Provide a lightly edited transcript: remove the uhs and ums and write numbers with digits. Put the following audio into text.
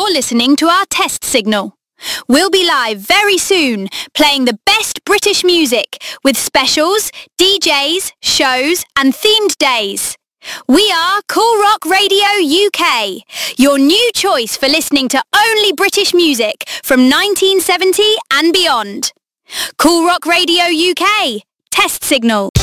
You're listening to our test signal. We'll be live very soon, playing the best British music with specials, DJs, shows and themed days. We are Cool Rock Radio UK, your new choice for listening to only British music from 1970 and beyond. Cool Rock Radio UK, test signal.